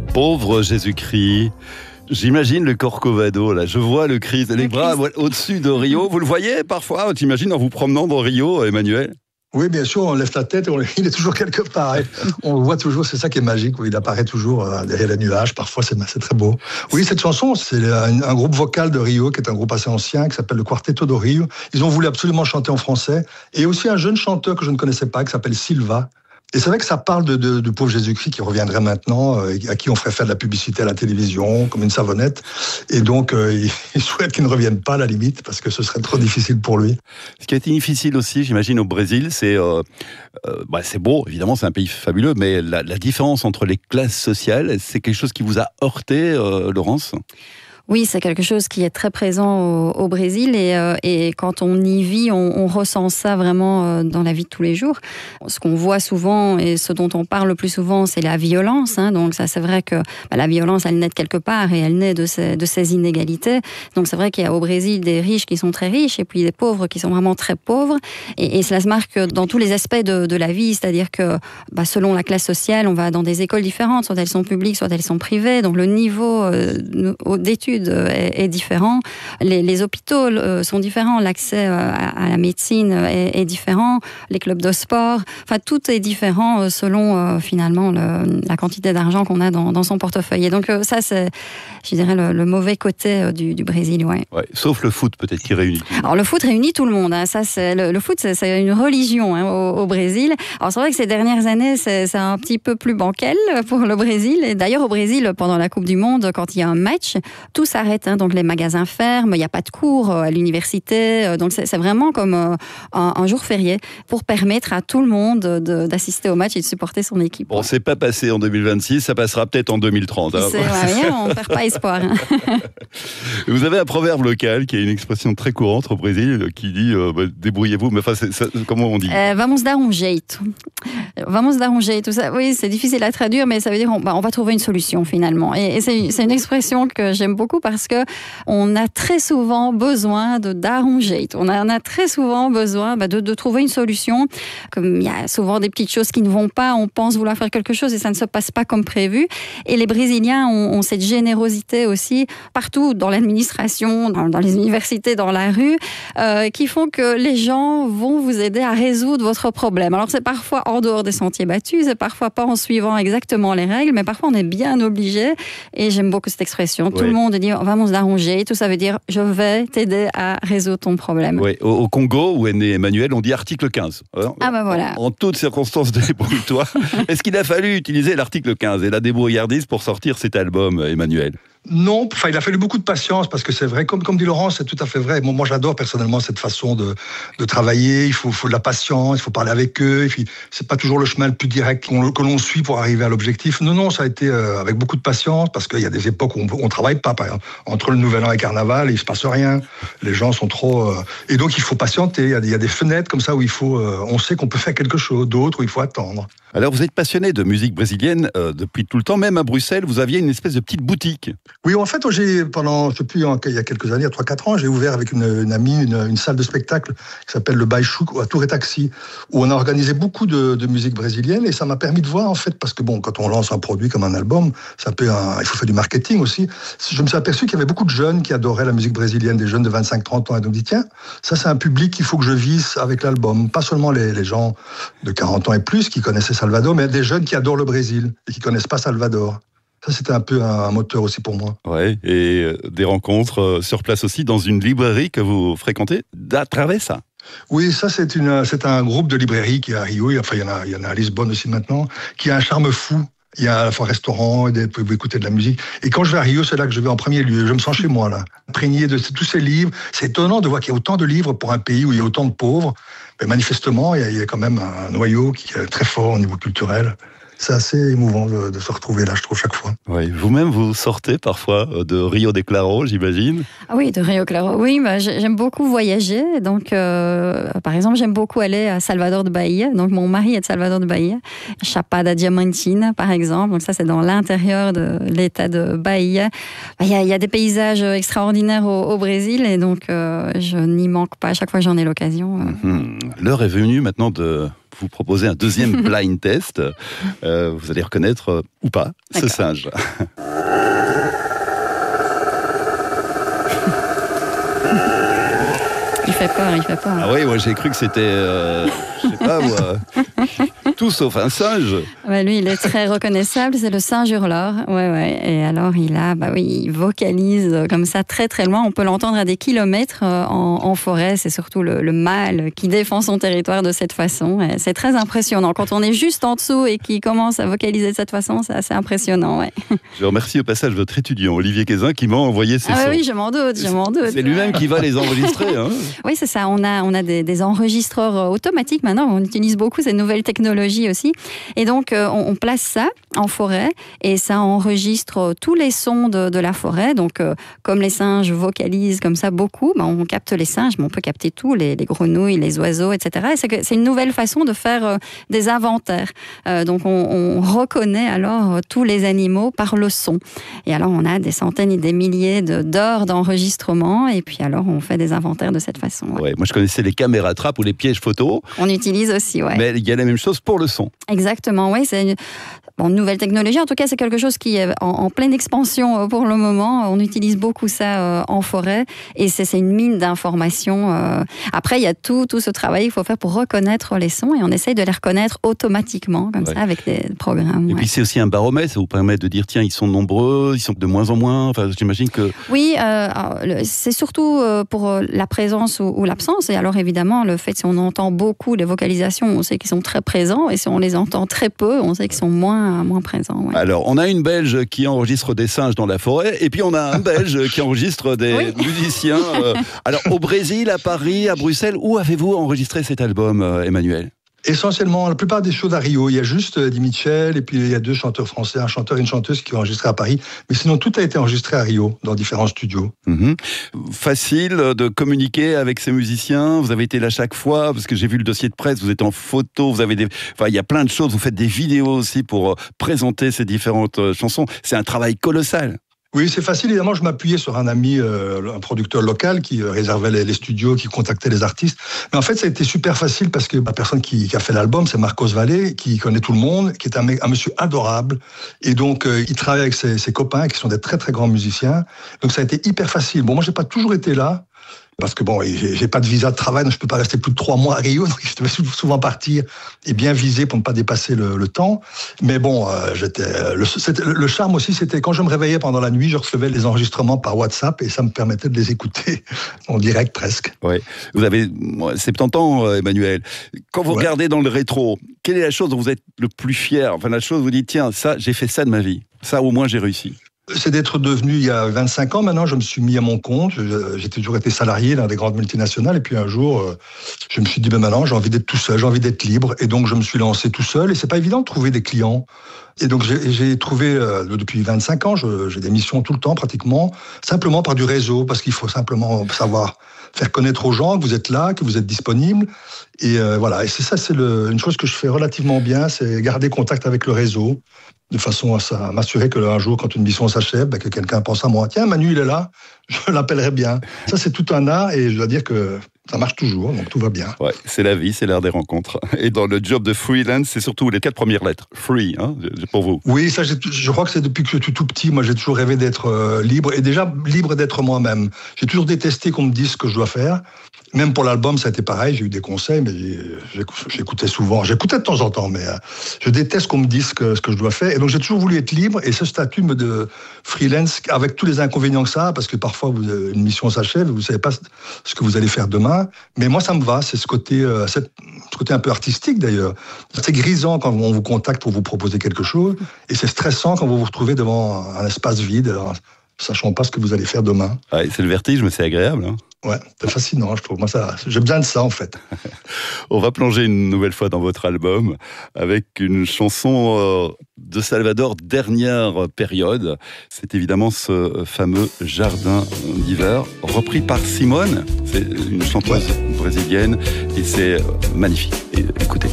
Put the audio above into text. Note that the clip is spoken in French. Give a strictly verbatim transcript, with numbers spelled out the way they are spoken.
Pauvre Jésus-Christ. J'imagine le Corcovado, là. Je vois le Christ, les bras au-dessus de Rio. Vous le voyez parfois, t'imagines, en vous promenant dans Rio, Emmanuel ? Oui, bien sûr, on lève la tête et on, il est toujours quelque part. On le voit toujours, c'est ça qui est magique. Il apparaît toujours derrière les nuages. Parfois, c'est, c'est très beau. Oui, cette chanson, c'est un, un groupe vocal de Rio, qui est un groupe assez ancien, qui s'appelle le Quarteto do Rio. Ils ont voulu absolument chanter en français. Et aussi un jeune chanteur que je ne connaissais pas, qui s'appelle Silva. Et c'est vrai que ça parle de, de, de pauvre Jésus-Christ qui reviendrait maintenant, euh, à qui on ferait faire de la publicité à la télévision, comme une savonnette. Et donc, euh, il, il souhaite qu'il ne revienne pas à la limite, parce que ce serait trop difficile pour lui. Ce qui a été difficile aussi, j'imagine, au Brésil, c'est... Euh, euh, bah, c'est beau, évidemment, c'est un pays fabuleux, mais la, la différence entre les classes sociales, c'est quelque chose qui vous a heurté, euh, Laurence ? Oui, c'est quelque chose qui est très présent au, au Brésil et, euh, et quand on y vit, on, on ressent ça vraiment euh, dans la vie de tous les jours. Ce qu'on voit souvent et ce dont on parle le plus souvent, c'est la violence. Hein. Donc ça, c'est vrai que bah, la violence, elle naît de quelque part et elle naît de ces, de ces inégalités. Donc c'est vrai qu'il y a au Brésil des riches qui sont très riches et puis des pauvres qui sont vraiment très pauvres. Et, et cela se marque dans tous les aspects de, de la vie, c'est-à-dire que bah, selon la classe sociale, on va dans des écoles différentes, soit elles sont publiques, soit elles sont privées. Donc le niveau euh, d'études Est, est différent, les, les hôpitaux euh, sont différents, l'accès euh, à, à la médecine est, est différent, les clubs de sport, enfin tout est différent euh, selon euh, finalement le, la quantité d'argent qu'on a dans, dans son portefeuille. Et donc euh, ça c'est, je dirais, le, le mauvais côté euh, du, du Brésil, ouais. Ouais, sauf le foot peut-être qui réunit. Alors le foot réunit tout le monde, hein. Ça c'est le, le foot, c'est, c'est une religion hein, au, au Brésil. Alors c'est vrai que ces dernières années c'est, c'est un petit peu plus bancal pour le Brésil. Et d'ailleurs au Brésil pendant la Coupe du Monde, quand il y a un match, tout s'arrête, hein, donc les magasins ferment, il n'y a pas de cours à l'université, donc c'est, c'est vraiment comme un, un jour férié pour permettre à tout le monde de, d'assister au match et de supporter son équipe. Bon, c'est pas passé en deux mille vingt-six, ça passera peut-être en deux mille trente. Hein. C'est ouais, on ne perd pas espoir. Hein. Vous avez un proverbe local qui est une expression très courante au Brésil qui dit euh, bah, débrouillez-vous, mais enfin, c'est, c'est, comment on dit euh, Vamos dar um jeito. Vamos dar um jeito. Ça, oui, c'est difficile à traduire, mais ça veut dire on, bah, on va trouver une solution finalement. Et, et c'est, c'est une expression que j'aime beaucoup parce que on a très souvent besoin de dar um jeito. On a, on a très souvent besoin bah, de, de trouver une solution. Comme il y a souvent des petites choses qui ne vont pas, on pense vouloir faire quelque chose et ça ne se passe pas comme prévu. Et les Brésiliens ont, ont cette générosité aussi partout dans l'administration, dans, dans les universités, dans la rue, euh, qui font que les gens vont vous aider à résoudre votre problème. Alors c'est parfois en dehors des sentiers battus, c'est parfois pas en suivant exactement les règles, mais parfois on est bien obligé. Et j'aime beaucoup cette expression. Oui. Tout le monde dit vamos dar um jeito, ça veut dire je vais t'aider à résoudre ton problème. Oui. Au, au Congo, où est né Emmanuel, on dit article quinze. Alors, ah ben voilà. En, en toutes circonstances, débrouille-toi. Est-ce qu'il a fallu utiliser l'article quinze et la débrouillardise pour sortir cet album, Emmanuel ? Non, enfin, il a fallu beaucoup de patience parce que c'est vrai, comme, comme dit Laurent, c'est tout à fait vrai. Moi, moi j'adore personnellement cette façon de, de travailler. Il faut, faut de la patience, il faut parler avec eux. Et puis, c'est pas toujours le chemin le plus direct qu'on, que l'on suit pour arriver à l'objectif. Non, non, ça a été euh, avec beaucoup de patience parce qu'il y a des époques où on, on travaille pas. Par exemple, entre le Nouvel An et Carnaval, il se passe rien. Les gens sont trop. Euh... Et donc, il faut patienter. Il y a, il y a des fenêtres comme ça où il faut. Euh, on sait qu'on peut faire quelque chose. D'autres où il faut attendre. Alors, vous êtes passionné de musique brésilienne euh, depuis tout le temps. Même à Bruxelles, vous aviez une espèce de petite boutique. Oui, en fait, j'ai, pendant, je sais plus, il y a quelques années, il y a trois quatre ans, j'ai ouvert avec une, une amie une, une salle de spectacle qui s'appelle le Baixo à Tour et Taxi, où on a organisé beaucoup de, de musique brésilienne et ça m'a permis de voir, en fait, parce que bon, quand on lance un produit comme un album, c'est un peu un, il faut faire du marketing aussi. Je me suis aperçu qu'il y avait beaucoup de jeunes qui adoraient la musique brésilienne, des jeunes de vingt-cinq trente ans, et donc dit, tiens, ça c'est un public qu'il faut que je vise avec l'album. Pas seulement les, les gens de quarante ans et plus qui connaissaient Salvador, mais des jeunes qui adorent le Brésil et qui connaissent pas Salvador. Ça, c'était un peu un moteur aussi pour moi. Ouais, et euh, des rencontres euh, sur place aussi dans une librairie que vous fréquentez à travers ça. Oui, ça, c'est, une, c'est un groupe de librairies qui est à Rio, enfin, il y en a, il y en a à Lisbonne aussi maintenant, qui a un charme fou. Il y a à la fois restaurant, et des, vous pouvez écouter de la musique. Et quand je vais à Rio, c'est là que je vais en premier lieu. Je me sens chez moi, là. Imprégné de tous ces livres. C'est étonnant de voir qu'il y a autant de livres pour un pays où il y a autant de pauvres. Mais manifestement, il y a, il y a quand même un noyau qui est très fort au niveau culturel. C'est assez émouvant de, de se retrouver là, je trouve, chaque fois. Oui, vous-même, vous sortez parfois de Rio de Claro, j'imagine ? Ah oui, de Rio Claro. Oui, bah, j'aime beaucoup voyager. Donc, euh, par exemple, j'aime beaucoup aller à Salvador de Bahia. Donc, mon mari est de Salvador de Bahia. Chapada Diamantina, par exemple. Donc, ça, c'est dans l'intérieur de l'état de Bahia. Il y a, il y a des paysages extraordinaires au, au Brésil. Et donc, euh, je n'y manque pas à chaque fois que j'en ai l'occasion. Mmh. L'heure est venue maintenant de vous proposer un deuxième blind test. Euh, vous allez reconnaître euh, ou pas ce D'accord. singe. Il fait peur, il fait peur. Ah oui, moi j'ai cru que c'était, euh, je sais pas moi, tout sauf un singe. Ouais, lui, il est très reconnaissable, c'est le singe hurleur. Ouais, ouais. Et alors, il a, bah oui, il vocalise comme ça très très loin. On peut l'entendre à des kilomètres euh, en, en forêt. C'est surtout le, le mâle qui défend son territoire de cette façon. Et c'est très impressionnant. Quand on est juste en dessous et qu'il commence à vocaliser de cette façon, c'est assez impressionnant. Ouais. Je remercie au passage votre étudiant Olivier Quézin qui m'a envoyé ces Ah sons. ouais, oui, je m'en doute, je m'en doute. C'est lui-même qui va les enregistrer. Hein. Oui, c'est ça. On a, on a des, des enregistreurs automatiques maintenant. On utilise beaucoup ces nouvelles technologies aussi. Et donc, euh, on, on place ça en forêt et ça enregistre tous les sons de, de la forêt. Donc, euh, comme les singes vocalisent comme ça beaucoup, ben, on capte les singes, mais on peut capter tout, les, les grenouilles, les oiseaux, et cetera. Et c'est, que, c'est une nouvelle façon de faire euh, des inventaires. Euh, donc, on, on reconnaît alors euh, tous les animaux par le son. Et alors, on a des centaines et des milliers de, d'heures d'enregistrement. Et puis, alors, on fait des inventaires de cette façon. Ouais. Ouais, moi, je connaissais les caméras trappes ou les pièges photos. On utilise aussi, ouais. Mais il y a la même chose pour le son. Exactement, oui. C'est une bon, nouvelle technologie. En tout cas, c'est quelque chose qui est en, en pleine expansion pour le moment. On utilise beaucoup ça euh, en forêt et c'est, c'est une mine d'informations. Euh. Après, il y a tout, tout ce travail qu'il faut faire pour reconnaître les sons et on essaye de les reconnaître automatiquement, comme ouais. ça, avec des programmes. Et ouais. puis, c'est aussi un baromètre. Ça vous permet de dire, tiens, ils sont nombreux, ils sont de moins en moins. Enfin, j'imagine que... Oui, euh, c'est surtout pour la présence ou, ou l'absence. Et alors, évidemment, le fait, si on entend beaucoup les vocalisations, on sait qu'ils sont très présents. Et si on les entend très peu, on sait qu'ils sont moins, moins présents. Ouais. Alors, on a une Belge qui enregistre des singes dans la forêt, et puis on a un Belge qui enregistre des oui. musiciens. Euh, alors, au Brésil, à Paris, à Bruxelles, où avez-vous enregistré cet album, euh, Emmanuel ? Essentiellement, la plupart des shows à Rio. Il y a juste Eddie Mitchell et puis il y a deux chanteurs français, un chanteur et une chanteuse qui ont enregistré à Paris. Mais sinon, tout a été enregistré à Rio, dans différents studios. Mmh. Facile de communiquer avec ces musiciens. Vous avez été là chaque fois, parce que j'ai vu le dossier de presse, vous êtes en photo, vous avez des... Enfin, il y a plein de choses. Vous faites des vidéos aussi pour présenter ces différentes chansons. C'est un travail colossal. Oui, c'est facile. Évidemment, je m'appuyais sur un ami, euh, un producteur local qui euh, réservait les, les studios, qui contactait les artistes. Mais en fait, ça a été super facile parce que la personne qui, qui a fait l'album, c'est Marcos Valle, qui connaît tout le monde, qui est un, un monsieur adorable. Et donc, euh, il travaille avec ses, ses copains qui sont des très, très grands musiciens. Donc, ça a été hyper facile. Bon, moi, j'ai pas toujours été là. Parce que bon, j'ai, j'ai pas de visa de travail, donc je peux pas rester plus de trois mois à Rio, donc je devais souvent partir et bien viser pour ne pas dépasser le, le temps. Mais bon, euh, j'étais, le, c'était, le charme aussi, c'était quand je me réveillais pendant la nuit, je recevais les enregistrements par WhatsApp et ça me permettait de les écouter en direct presque. Oui, vous avez soixante-dix ans, Emmanuel. Quand vous ouais. regardez dans le rétro, quelle est la chose dont vous êtes le plus fier ? Enfin, la chose où vous dites, tiens, ça, j'ai fait ça de ma vie. Ça, au moins, j'ai réussi. C'est d'être devenu, il y a vingt-cinq ans maintenant, je me suis mis à mon compte. J'ai toujours été salarié dans des grandes multinationales. Et puis un jour, je me suis dit, ben maintenant, j'ai envie d'être tout seul, j'ai envie d'être libre. Et donc, je me suis lancé tout seul. Et c'est pas évident de trouver des clients. Et donc, j'ai, j'ai trouvé, euh, depuis vingt-cinq ans, je, j'ai des missions tout le temps, pratiquement, simplement par du réseau, parce qu'il faut simplement savoir faire connaître aux gens que vous êtes là, que vous êtes disponible. Et euh, voilà. Et c'est ça, c'est le, une chose que je fais relativement bien, c'est garder contact avec le réseau, de façon à, ça, à m'assurer que un jour, quand une mission s'achève, ben, que quelqu'un pense à moi. Tiens, Manu, il est là, je l'appellerai bien. Ça, c'est tout un art, et je dois dire que ça marche toujours, donc tout va bien. Ouais, c'est la vie, c'est l'art des rencontres. Et dans le job de freelance, c'est surtout les quatre premières lettres. Free, hein, pour vous. Oui, ça, j'ai, je crois que c'est depuis que je suis tout petit. Moi, j'ai toujours rêvé d'être euh, libre, et déjà libre d'être moi-même. J'ai toujours détesté qu'on me dise ce que je dois faire. Même pour l'album, ça a été pareil. J'ai eu des conseils, mais j'écoutais souvent. J'écoutais de temps en temps, mais euh, je déteste qu'on me dise ce que, ce que je dois faire. Et donc, j'ai toujours voulu être libre. Et ce statut de freelance, avec tous les inconvénients que ça a, parce que parfois, vous, une mission s'achève, vous ne savez pas ce que vous allez faire demain. Mais moi, ça me va. C'est ce côté, euh, ce côté un peu artistique, d'ailleurs. C'est grisant quand on vous contacte pour vous proposer quelque chose. Et c'est stressant quand vous vous retrouvez devant un espace vide, alors, sachant pas ce que vous allez faire demain. Ouais, c'est le vertige, mais c'est agréable. Hein. Ouais, c'est fascinant, je trouve. Moi, ça, j'ai besoin de ça, en fait. On va plonger une nouvelle fois dans votre album avec une chanson euh, de Salvador, dernière période. C'est évidemment ce fameux Jardin d'hiver, repris par Simone. C'est une chanteuse ouais. brésilienne et c'est magnifique. Et, écoutez.